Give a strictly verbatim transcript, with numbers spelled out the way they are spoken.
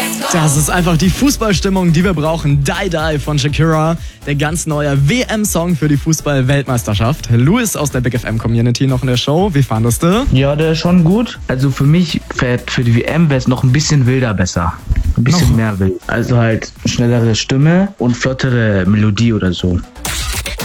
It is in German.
Das ist einfach die Fußballstimmung, die wir brauchen. Die Die von Shakira, der ganz neue W M-Song für die Fußball-Weltmeisterschaft. Louis aus der Big F M-Community noch in der Show. Wie fandest du? Ja, der ist schon gut. Also für mich, für, für die W M wäre es noch ein bisschen wilder besser. Ein bisschen noch mehr wild. Also halt schnellere Stimme und flottere Melodie oder so.